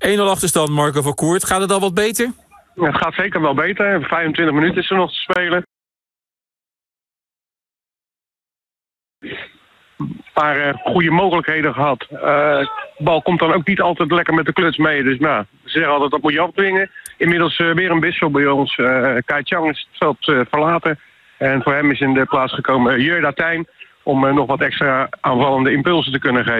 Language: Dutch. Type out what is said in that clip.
1-0 achterstand, Marco van Koert. Gaat het al wat beter? Het gaat zeker wel beter. 25 minuten is er nog te spelen. Een paar goede mogelijkheden gehad. De bal komt dan ook niet altijd lekker met de kluts mee. Dus nou, ze zeggen altijd dat moet je afdwingen. Inmiddels weer een wissel bij ons. Kai Chang is het veld verlaten. En voor hem is in de plaats gekomen Jurda Tijn. Om nog wat extra aanvallende impulsen te kunnen geven.